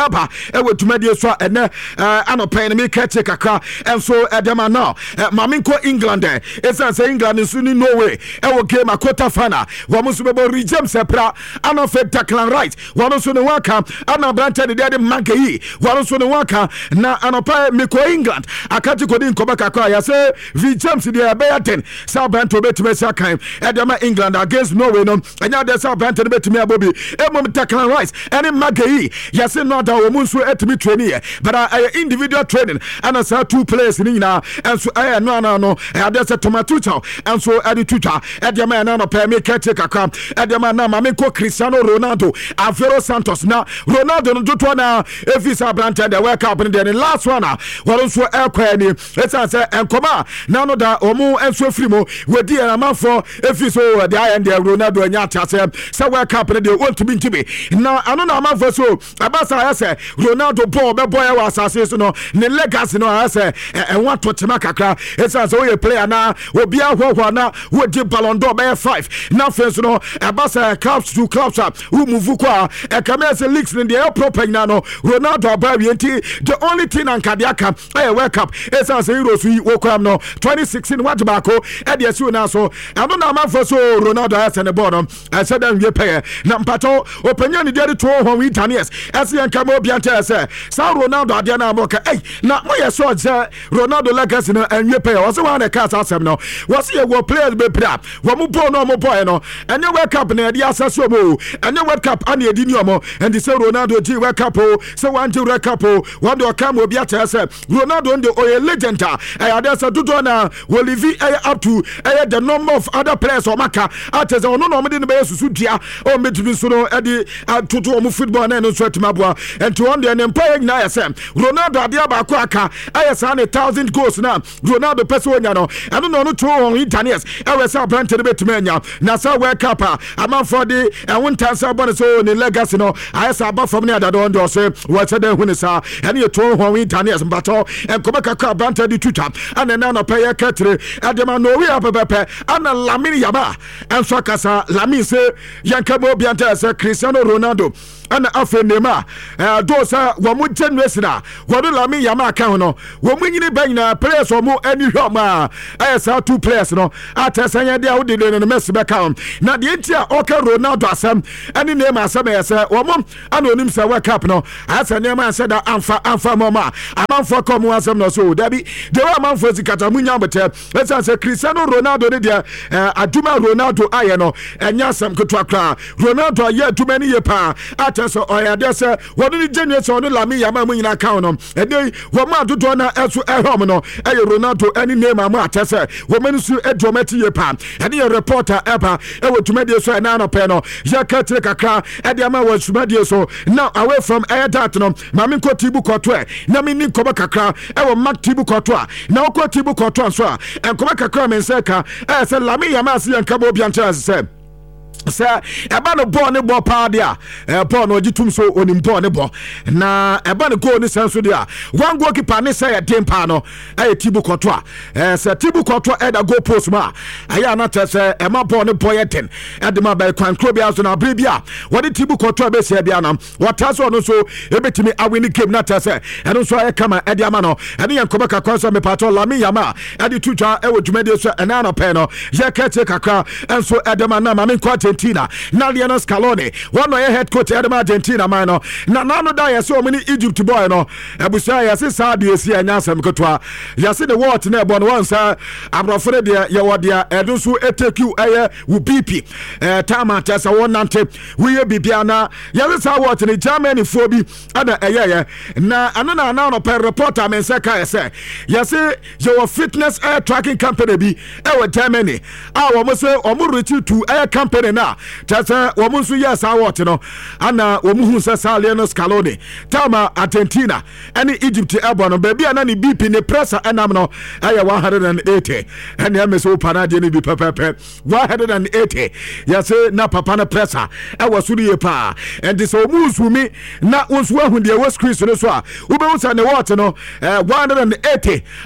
aba ewe tumedi so ene anopen me kete kakra enso edema now maminko England esa say England nso ni Norway ewo game quarter final wo muso bebo James Sepra anofe Declan Rice wo so ne waka ana branche de Mankeyi wo so ne waka na anopa miko England akati kodi nkoba kakra ya say James de be 10 sa branche betime sa kan edema England against Norway no enya de sa branche betime abobi emom Declan Rice any Mankeyi ya say no da wo muso etimi training but individual training and sa two players ni na enso no ade say tomato chow enso ade tuta ade man na no pay me kete kakra ade man na me ko Cristiano Ronaldo Alvaro Santos na Ronaldo no joto na efisa branch the World Cup in the last one won so ekwa ni esa say enkoma na no da omu enso free mo wedi na for efiso the and Ronaldo anya atase say World Cup in the want to be na anu na man for so abasa ya say Ronaldo ball be boy wa asase so no ne legacy no ya say enwa to tema kakra esa say we player na obi ahwo na we di Ballon d'Or by 5 na fence no abasa clubs to clubs who move kwa ekame say leaks in the proper na no Ronaldo abawienti the only thing an kadiaka World Cup esa say Euros we wokram no 2016 what bako e dey so na so anu na man for so Ronaldo has the ball no I said them we pay na mpato openya ni dey to ho we Italians ese enkama obi anta say sa Ronaldo ade na mo ka na mo ye so say Ronaldo legacy no enwe pay o say one the cast asem no was ye go players be pra wo mo ball no mo boy no enye World Cup na dey asase mo enye World Cup ani edi ni omo and say Ronaldo ji World Cup say one ji World Cup one do come obi ata say Ronaldo ndi o legend ade say dodo na will live up to the number of other players o maka ata say ono no mo dey be susu dia o metumi so no edi toto omo football na no so atimabua and to one dey empire na say Ronaldo ade aba ko aka ayesa na 1000 goals na Ronaldo person onya no eno no no to on Italians ewe say brand de betumi anya na say World Cup amount for the winter say bonus so ni legacy no ayesa aba from ni adado ndo say what say dem huni sa ene ye to on Italians mbato enkomeka ka brand de tuta ana na no pay ketre adema no we apepepe ana Lamine Yamal enso kasa Lamine say yankamo bianta say Cristiano Ronaldo ana afenema do sa wo mu generation na wo do Lamine Yamal kan no wo mu nyini ban na players wo mu ani hwama ayesa two players no atesanya dia wo de no Messi be kan na de ntia oka Ronaldo asem ani name asem yesa wo mu ana onim sa World Cup no asa name asa da amfa mama amanfo kom asem no so dabi de wa amanfo zikata munya bete esa say Cristiano Ronaldo de dia aduma Ronaldo aye no enya asem ketwa kra Ronaldo aye aduma ni ye pa so oyade se wonu ni generation no Lamine Yamal mu nyina kan no ede wo ma dodo na eso ehom no Ronaldo ani name amu atese wo mani su edromati ye pa ede ye reporter eba e wo tumade so na no pe no ya katire kakra ede ama wo tumade so now away from that no mami ko tibu koto na mi ni koba kakra e wo mak tibu koto na ko tibu koto so en koba kakra men se ka se Lamine Yamal se en kabo bi anta se say eba no ball ne ball pa dia ball no gitum so onim ball ne ball na eba no goal ne senso dia one goalkeeper ne say dem pa no Tibu Courtois say Tibu Courtois da goal post ma aya na te say e ma ball ne boy 10 e de ma ba kwan krobia so na bribia what Tibu Courtois be say bia na what so no so e betimi awini game na te say e no so e kama e de ama no e ne yankoba kakwa so me pato Lamine Yamal e de tutwa e wo dwumade so e na no pe no ye kete kakra enso e de ma na ma me Argentina na Lionel Scaloni one of head coach Edema Argentina man no na no da so many Egypt boy no ebusa ya se sa de esi anya asem kotwa ya se the what na ebo no one sa abrofre de ya wodia edu so eteku eye wo BP tama tesa wonante we bibia na ya se sa what ni Germany fo bi ana eye na ano na no per reporter men se ka se ya se your fitness air tracking company bi e wo Germany wo mo se o mo reach to air company na tasa wo mo so yes what no ana wo mo hu se sa Lionel Scaloni tama Argentina any Egypt ebo no baby ana ni BP ne pressure enam no aye 180 and ya me so panade ni bi pepepe 180 ya se na papa na pressure e wo so ye pa and this o mu su mi na wonso ahu de wo screen so no so a wo be wo sa ne what no 180